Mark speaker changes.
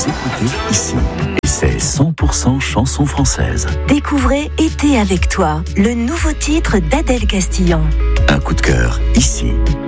Speaker 1: écoutez ici. Et c'est 100% chansons françaises.
Speaker 2: Découvrez Été avec toi, le nouveau titre d'Adèle Castillon.
Speaker 1: Un coup de cœur ici.